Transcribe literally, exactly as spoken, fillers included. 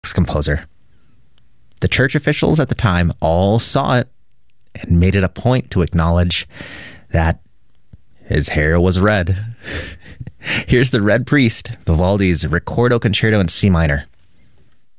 composer. The church officials at the time all saw it and made it a point to acknowledge that his hair was red. Here's the Red Priest, Vivaldi's Ricordo Concerto in C minor.